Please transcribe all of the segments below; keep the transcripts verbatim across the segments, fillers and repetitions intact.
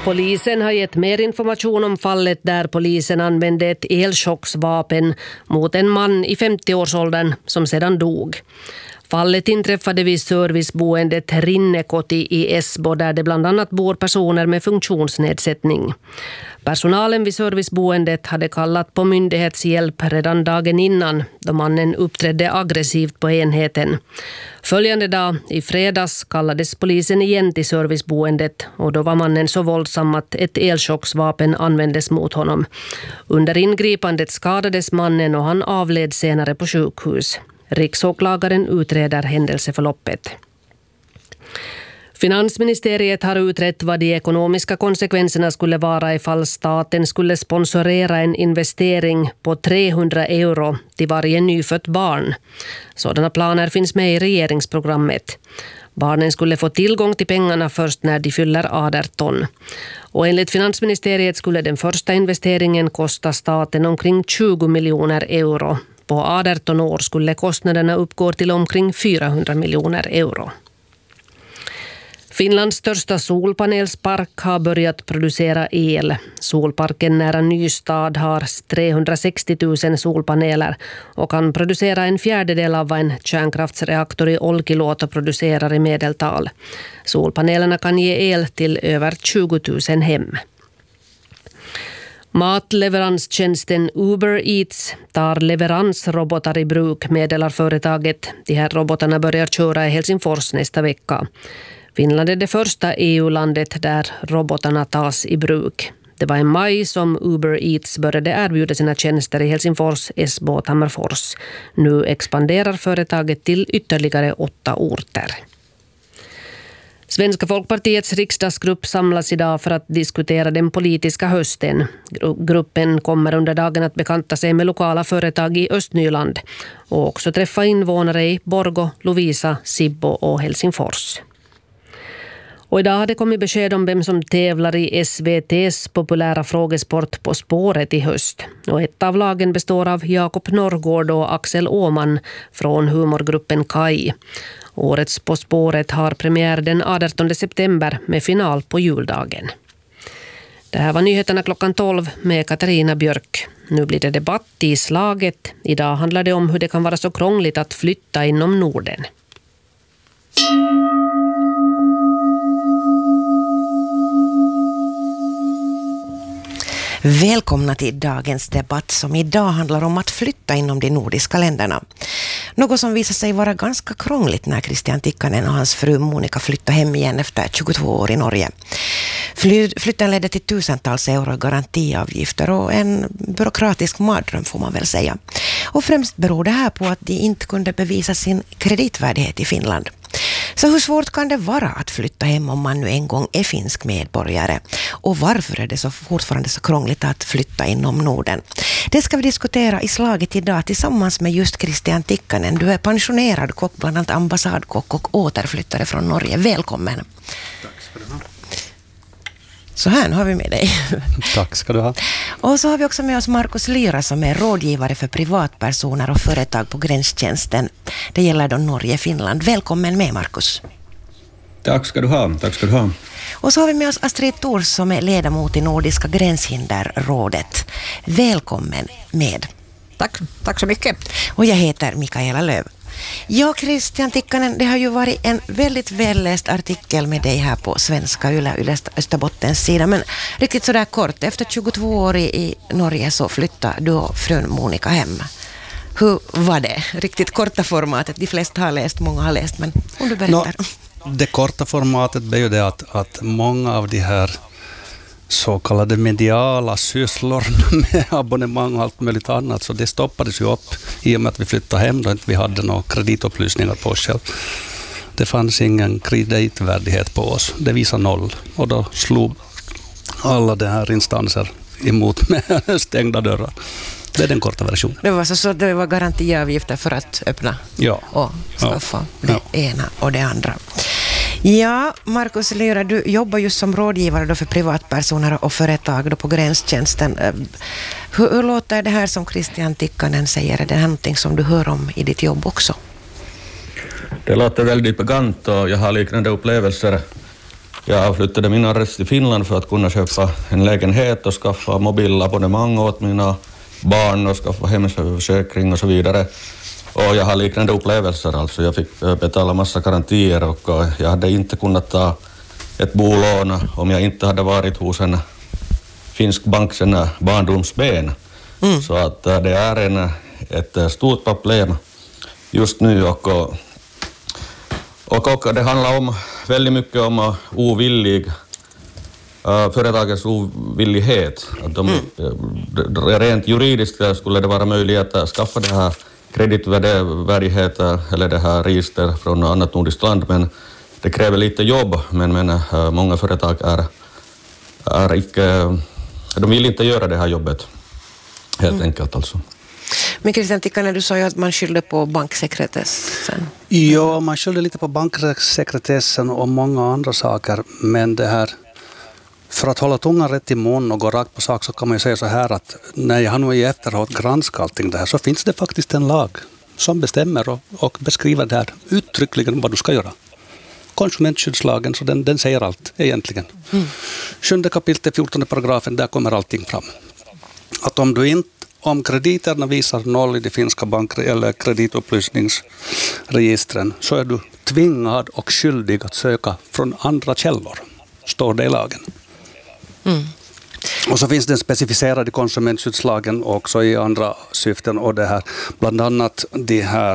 Polisen har gett mer information om fallet där polisen använde ett elchocksvapen mot en man i femtio-årsåldern som sedan dog. Fallet inträffade vid serviceboendet Rinnekoti i Esbo där det bland annat bor personer med funktionsnedsättning. Personalen vid serviceboendet hade kallat på myndighetshjälp redan dagen innan då mannen uppträdde aggressivt på enheten. Följande dag, i fredags, kallades polisen igen till serviceboendet och då var mannen så våldsam att ett elchocksvapen användes mot honom. Under ingripandet skadades mannen och han avled senare på sjukhus. Riksåklagaren utreder händelseförloppet. Finansministeriet har utrett vad de ekonomiska konsekvenserna skulle vara ifall staten skulle sponsorera en investering på trehundra euro till varje nyfött barn. Sådana planer finns med i regeringsprogrammet. Barnen skulle få tillgång till pengarna först när de fyller arton. Och enligt Finansministeriet skulle den första investeringen kosta staten omkring tjugo miljoner euro. På arton år skulle kostnaderna uppgå till omkring fyrahundra miljoner euro. Finlands största solpanelspark har börjat producera el. Solparken nära Nystad har trehundrasextio tusen solpaneler och kan producera en fjärdedel av vad en kärnkraftsreaktor i Olkiluoto producerar i medeltal. Solpanelerna kan ge el till över tjugo tusen hem. Matleveranstjänsten Uber Eats tar leveransrobotar i bruk, meddelar företaget. De här robotarna börjar köra i Helsingfors nästa vecka. Finland är det första E U-landet där robotarna tas i bruk. Det var i maj som Uber Eats började erbjuda sina tjänster i Helsingfors, Esbo och Tammerfors. Nu expanderar företaget till ytterligare åtta orter. Svenska folkpartiets riksdagsgrupp samlas idag för att diskutera den politiska hösten. Gruppen kommer under dagen att bekanta sig med lokala företag i Östnyland och också träffa invånare i Borgå, Lovisa, Sibbo och Helsingfors. Och idag har det kommit besked om vem som tävlar i S V T:s populära frågesport På spåret i höst. Och ett av lagen består av Jakob Norrgård och Axel Åman från humorgruppen Kai. Årets På spåret har premiär den artonde september med final på juldagen. Det här var nyheterna klockan tolv med Katarina Björk. Nu blir det debatt i slaget. Idag handlar det om hur det kan vara så krångligt att flytta inom Norden. Välkomna till dagens debatt som idag handlar om att flytta inom de nordiska länderna. Något som visar sig vara ganska krångligt när Christian Tikkanen och hans fru Monica flyttade hem igen efter tjugotvå år i Norge. Flytten ledde till tusentals euro garantiavgifter och en byråkratisk mardröm får man väl säga. Och främst beror det här på att de inte kunde bevisa sin kreditvärdighet i Finland. Så hur svårt kan det vara att flytta hem om man nu en gång är finsk medborgare? Och varför är det så fortfarande så krångligt att flytta inom Norden? Det ska vi diskutera i slaget idag tillsammans med just Christian Tikkanen. Du är pensionerad kock, bland annat ambassadkock och återflyttare från Norge. Välkommen. Tack ska du ha. Så här har vi med dig. Tack ska du ha. Och så har vi också med oss Markus Lyra som är rådgivare för privatpersoner och företag på gränstjänsten. Det gäller då Norge-Finland. Välkommen med, Markus. Tack ska du ha. Tack ska du ha. Och så har vi med oss Astrid Thors som är ledamot i Nordiska gränshinderrådet. Välkommen med. Tack, tack så mycket. Och jag heter Mikaela Löv. Ja, Christian Tikkanen, det har ju varit en väldigt välläst artikel med dig här på Svenska Yle, Yle Österbottens sida. Men riktigt sådär kort, efter tjugotvå år i, i Norge så flyttade du och frun Monica hem. Hur var det? Riktigt korta formatet, de flesta har läst, många har läst, men om du berättar. No, det korta formatet är ju det att, att många av de här så kallade mediala sysslor med abonnemang och allt möjligt annat, så det stoppades ju upp i och med att vi flyttade hem då inte vi hade några kreditupplysningar på oss själv. Det fanns ingen kreditvärdighet på oss, det visade noll och då slog alla de här instanser emot med stängda dörrar. Det är den korta versionen. Det var så, så det var garantiavgifter för att öppna ja. och skaffa ja. det ja. ena och det andra. Ja, Markus Lyra, du jobbar just som rådgivare då för privatpersoner och företag då på gränstjänsten. Hur, hur låter det här som Christian Tikkanen säger? Är det här någonting som du hör om i ditt jobb också? Det låter väldigt bekant och jag har liknande upplevelser Jag flyttade min adress till Finland för att kunna köpa en lägenhet och skaffa mobilabonnemang åt mina barn och skaffa hemförsäkring och så vidare. Och jag har liknande upplevelser, alltså jag fick betala massa garantier och jag hade inte kunnat ta ett bolån om jag inte hade varit hos en finsk bank sedan barndomsben. Mm. Så att det är en, ett stort problem just nu och, och, och det handlar om väldigt mycket om ovillig, uh, företagens ovillighet. Att de, mm. Rent juridiskt skulle det vara möjligt att skaffa det här kreditvärdighet eller det här register från annat nordiskt land, men det kräver lite jobb, men, men uh, många företag är, är icke, de vill inte göra det här jobbet, helt mm. enkelt alltså. Men Christian Tikkanen, du sa ju att man skyllde på banksekretessen. Ja, man skyllde lite på banksekretessen och många andra saker, men det här, för att hålla tungan rätt i mun och gå rakt på sak, så kan man ju säga så här att när jag har nu i efterhand granskat allting det här, så finns det faktiskt en lag som bestämmer och, och beskriver det här uttryckligen vad du ska göra. Konsumentskyddslagen, så den, den säger allt egentligen. Mm. Sjunde kapitlet, fjortonde paragrafen, där kommer allting fram. Att om du inte Om krediterna visar noll i de finska bank- eller kreditupplysningsregistren, så är du tvingad och skyldig att söka från andra källor, står det i lagen. Mm. Och så finns den specificerad i konsumentskyddslagen också i andra syften, och det här, bland annat de här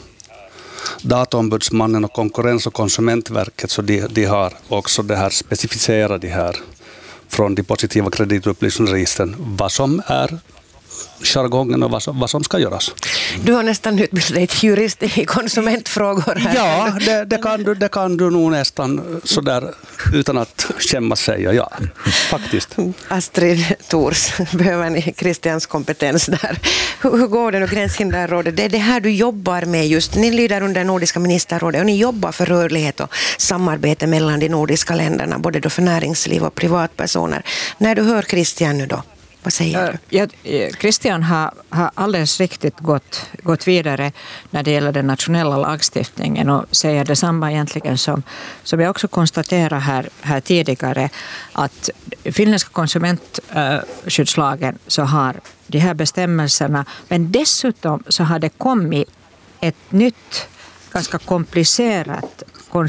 Dataombudsmannen och Konkurrens- och konsumentverket, så de, de har också det här specificerat det här från de positiva kreditupplysningsregistren, vad som är jargongen och vad som, vad som ska göras. Du har nästan utbildat dig till jurist i konsumentfrågor här. Ja, det, det, kan du, det kan du nog nästan sådär utan att skämmas säga, ja, faktiskt. Astrid Thors, behöver ni Christians kompetens där? Hur, hur går det nu, Gränshinderrådet? Det är det här du jobbar med just. Ni lyder under Nordiska ministerrådet och ni jobbar för rörlighet och samarbete mellan de nordiska länderna, både då för näringsliv och privatpersoner. När du hör Christian nu då, vad säger du? Ja, Christian har, har alldeles riktigt gått, gått vidare när det gäller den nationella lagstiftningen och säger detsamma egentligen som, som jag också konstaterar här, här tidigare, att finländska konsumentskyddslagen så har de här bestämmelserna, men dessutom så har det kommit ett nytt ganska komplicerat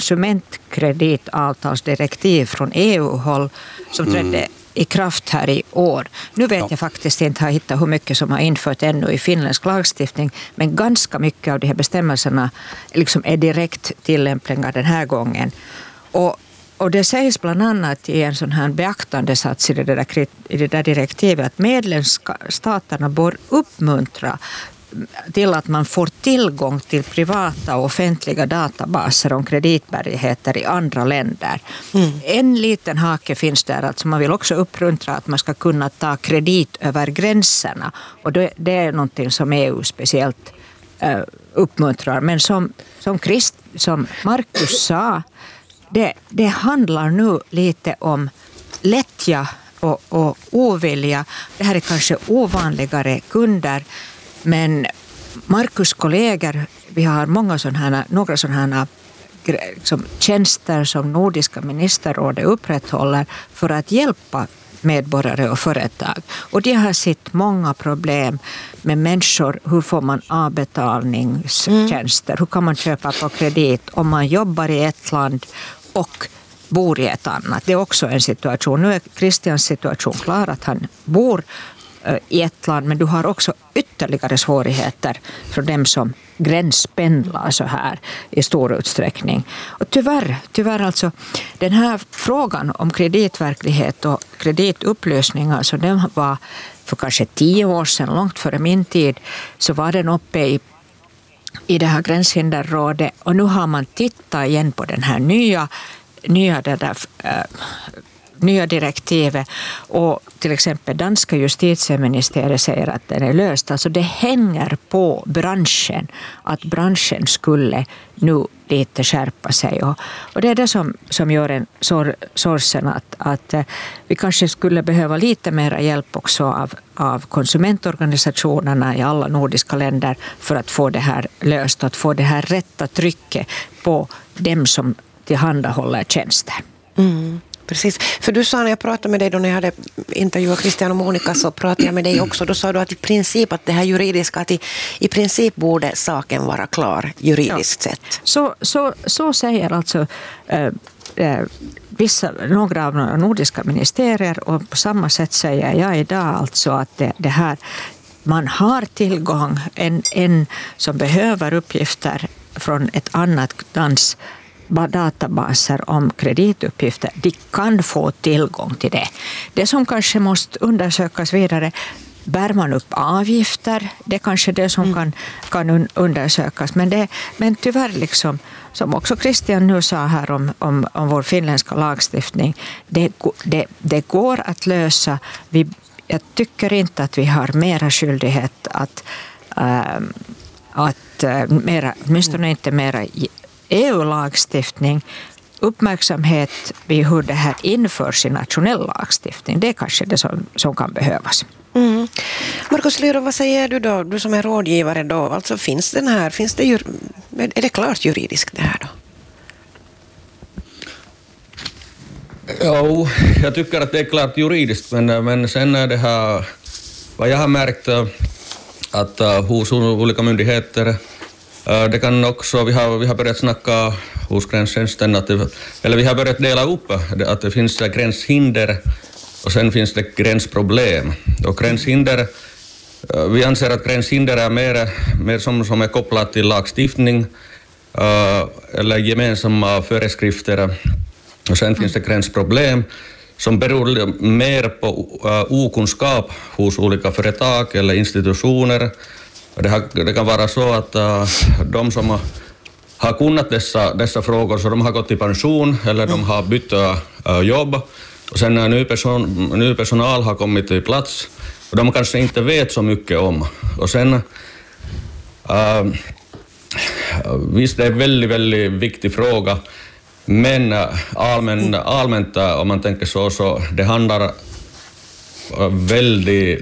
konsumentkreditavtalsdirektiv från E U-håll som trädde mm. i kraft här i år. Nu vet ja. jag faktiskt inte har hittat hur mycket som har infört ännu i finländsk lagstiftning, men ganska mycket av de här bestämmelserna liksom är direkt tillämpliga den här gången. Och, och det sägs bland annat i en sån här beaktande sats i det där, i det där direktivet att medlemsstaterna bör uppmuntra till att man får tillgång till privata och offentliga databaser om kreditbärigheter i andra länder. Mm. En liten hake finns där, alltså man vill också uppmuntra att man ska kunna ta kredit över gränserna, och det, det är någonting som E U speciellt uh, uppmuntrar. Men som, som, Christ, som Markus sa, det, det handlar nu lite om lättja och, och ovilja. Det här är kanske ovanligare kunder, men Markus kollegor, vi har många sådana, några sådana som tjänster som Nordiska ministerrådet upprätthåller för att hjälpa medborgare och företag. Och de har sett många problem med människor. Hur får man avbetalningstjänster? Mm. Hur kan man köpa på kredit om man jobbar i ett land och bor i ett annat? Det är också en situation. Nu är Christians situation klar, att han bor i ett land, men du har också ytterligare svårigheter för dem som gränspendlar så här i stor utsträckning. Och tyvärr, tyvärr alltså, den här frågan om kreditverklighet och kreditupplösningar, så den var för kanske tio år sedan, långt före min tid, så var den uppe i i det här Gränshinderrådet, och nu har man tittat igen på den här nya nya det där äh, nya direktivet, och till exempel danska justitieministeriet säger att den är löst. Alltså det hänger på branschen, att branschen skulle nu lite skärpa sig, och, och det är det som, som gör en sor, sorsen att, att vi kanske skulle behöva lite mer hjälp också av, av konsumentorganisationerna i alla nordiska länder för att få det här löst, att få det här rätta trycket på dem som tillhandahåller tjänster. Mm. Precis, för du sa när jag pratade med dig då när jag hade intervjuat Christian och Monica, så pratade jag med dig också. Då sa du att i princip att det här juridiska, att i, i princip borde saken vara klar juridiskt ja. sett. Så, så, så säger alltså äh, äh, vissa, några av de nordiska ministerier, och på samma sätt säger jag idag alltså att det, det här, man har tillgång, en, en som behöver uppgifter från ett annat lands databaser om kredituppgifter, de kan få tillgång till det. Det som kanske måste undersökas vidare, bär man upp avgifter, det är kanske det som mm. kan, kan undersökas. Men, det, men tyvärr, liksom, som också Christian nu sa här om, om, om vår finländska lagstiftning, det, det, det går att lösa. Vi, jag tycker inte att vi har mera skyldighet att, äh, att äh, mera, åtminstone inte mera E U-lagstiftning, uppmärksamhet vid hur det här införs i nationell lagstiftning. Det är kanske det som, som kan behövas. Mm. Markus Lyro, vad säger du då? Du som är rådgivare då. Alltså finns den här, finns det, är det klart juridiskt det här då? Jo, jag tycker att det är klart juridiskt, men, men sen är det här, vad jag har märkt att uh, hos olika myndigheter, det kan också, vi har, vi har börjat snacka hos gränstjänsten, att det, eller vi har börjat dela upp att det finns gränshinder och sen finns det gränsproblem. Och gränshinder, vi anser att gränshinder är mer, mer som, som är kopplat till lagstiftning eller gemensamma föreskrifter. Och sen finns det gränsproblem som beror mer på okunskap hos olika företag eller institutioner. Det, har, det kan vara så att uh, de som har kunnat dessa, dessa frågor, så de har gått i pension eller de har bytt uh, jobb, och sen när ny, person, ny personal har kommit till plats och de kanske inte vet så mycket om. Och sen uh, visst, det är en väldigt, väldigt viktig fråga, men uh, allmän, allmänt uh, om man tänker så, så det handlar uh, väldigt